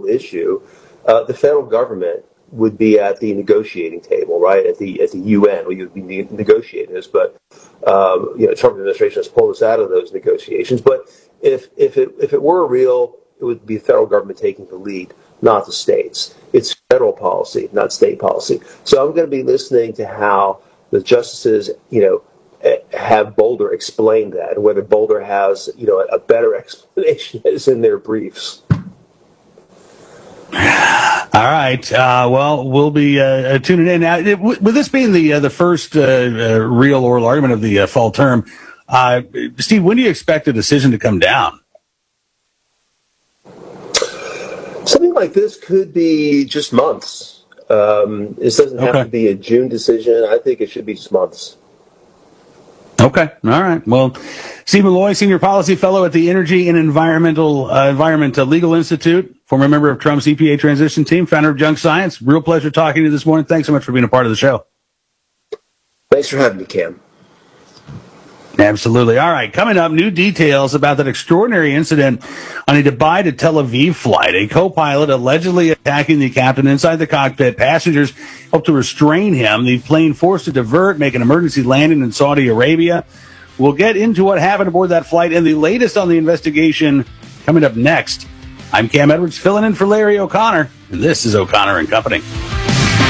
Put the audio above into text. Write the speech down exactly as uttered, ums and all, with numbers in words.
legal issue, uh, the federal government would be at the negotiating table, right, at the at the U N. We would be negotiating this, but um, you know, Trump administration has pulled us out of those negotiations. But if if it if it were real, it would be the federal government taking the lead, not the states. It's federal policy, not state policy. So I'm going to be listening to how the justices, you know, have Boulder explain that, and whether Boulder has, you know, a better explanation is in their briefs. All right. Uh, well, we'll be uh, tuning in now. It, with this being the uh, the first uh, uh, real oral argument of the uh, fall term, uh, Steve, when do you expect a decision to come down? Something like this could be just months. Um, this doesn't have okay. to be a June decision. I think it should be just months. Okay. All right. Well, Steve Milloy, Senior Policy Fellow at the Energy and Environmental uh, Environment Legal Institute, former member of Trump's E P A transition team, founder of Junk Science. Real pleasure talking to you this morning. Thanks so much for being a part of the show. Thanks for having me, Cam. Absolutely. All right. Coming up, new details about that extraordinary incident on a Dubai to Tel Aviv flight. A co-pilot allegedly attacking the captain inside the cockpit. Passengers helped to restrain him. The plane forced to divert, make an emergency landing in Saudi Arabia. We'll get into what happened aboard that flight and the latest on the investigation coming up next. I'm Cam Edwards, filling in for Larry O'Connor, and this is O'Connor and Company.